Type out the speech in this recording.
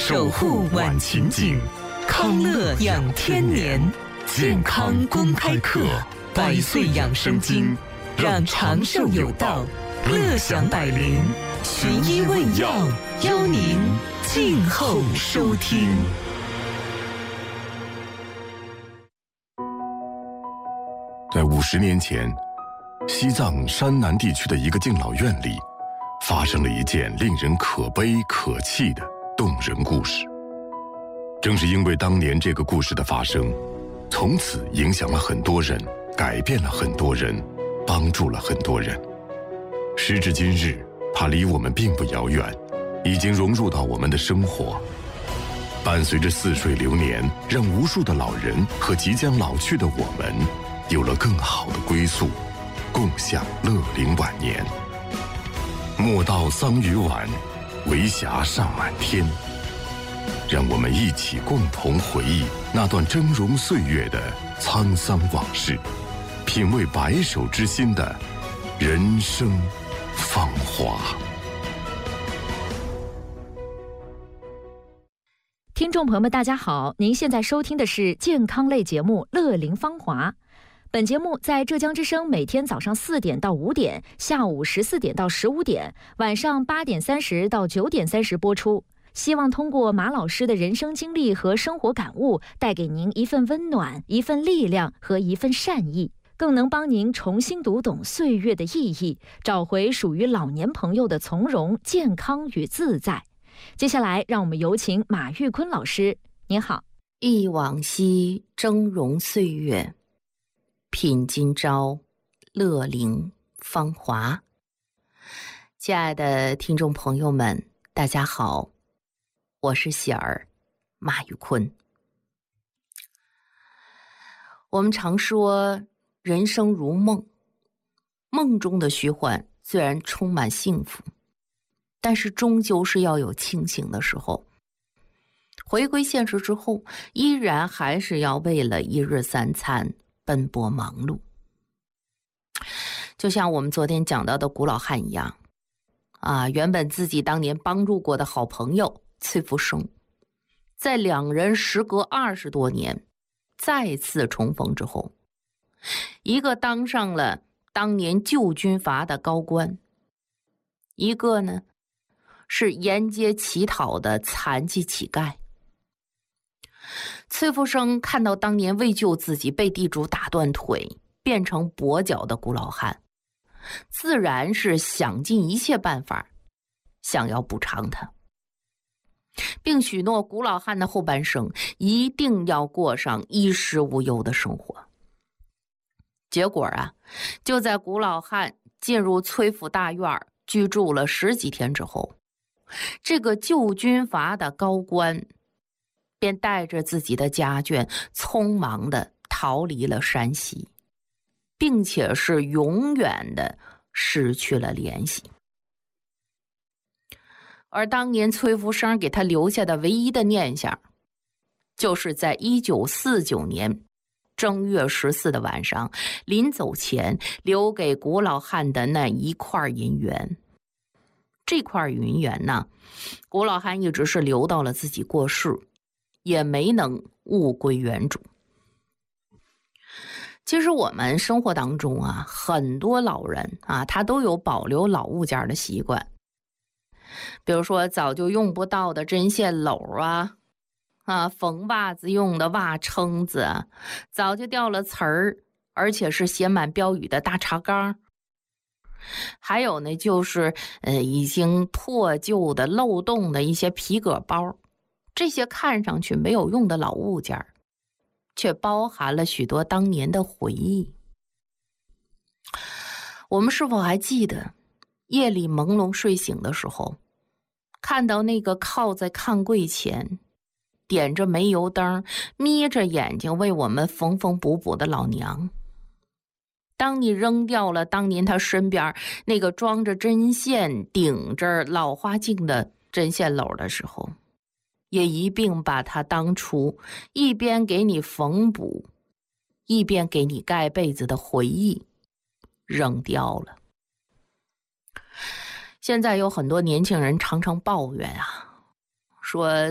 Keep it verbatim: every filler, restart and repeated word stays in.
守护晚晴景，康乐养天年。健康公开课，百岁养生经，让长寿有道，乐享百龄。寻医问药，邀您静候收听。 在五十年前，西藏山南地区的一个敬老院里，发生了一件令人可悲可泣的动人故事。正是因为当年这个故事的发生，从此影响了很多人，改变了很多人，帮助了很多人。时至今日，它离我们并不遥远，已经融入到我们的生活，伴随着似水流年，让无数的老人和即将老去的我们有了更好的归宿，共享乐龄晚年。莫道桑榆晚，为霞尚满天。让我们一起共同回忆那段峥嵘岁月的沧桑往事，品味白首之心的人生芳华。 听众朋友们大家好，您现在收听的是健康类节目《乐龄芳华》。本节目在浙江之声每天早上四点到五点，下午十四点到十五点，晚上八点三十到九点三十播出。希望通过马老师的人生经历和生活感悟，带给您一份温暖、一份力量和一份善意，更能帮您重新读懂岁月的意义，找回属于老年朋友的从容、健康与自在。接下来，让我们有请马玉坤老师。您好。 忆往昔峥嵘岁月，品今朝乐龄芳华。亲爱的听众朋友们，大家好，我是喜儿马玉坤。我们常说人生如梦，梦中的虚幻虽然充满幸福，但是终究是要有清醒的时候。回归现实之后，依然还是要为了一日三餐奔波忙碌。就像我们昨天讲到的古老汉一样啊，原本自己当年帮助过的好朋友崔福生，在两人时隔二十多年再次重逢之后，一个当上了当年旧军阀的高官，一个呢是沿街乞讨的残疾乞丐。崔福生看到当年为救自己被地主打断腿变成跛脚的古老汉，自然是想尽一切办法想要补偿他，并许诺古老汉的后半生一定要过上衣食无忧的生活。结果啊，就在古老汉进入崔府大院居住了十几天之后，这个旧军阀的高官便带着自己的家眷匆忙地逃离了山西，并且是永远的失去了联系。而当年崔福生给他留下的唯一的念想，就是在一九四九年正月十四的晚上，临走前留给古老汉的那一块银元。这块银元呢，古老汉一直是留到了自己过世，也没能物归原主。其实我们生活当中啊，很多老人啊，他都有保留老物件的习惯。比如说早就用不到的针线篓啊，啊，缝袜子用的袜撑子啊，早就掉了词儿，而且是写满标语的大茶缸。还有呢，就是呃已经破旧的漏洞的一些皮革包，这些看上去没有用的老物件，却包含了许多当年的回忆。我们是否还记得夜里朦胧睡醒的时候，看到那个靠在炕柜前点着煤油灯眯着眼睛为我们缝缝补补的老娘？当你扔掉了当年他身边那个装着针线顶着老花镜的针线篓的时候，也一并把他当初一边给你缝补一边给你盖被子的回忆扔掉了。现在有很多年轻人常常抱怨啊，说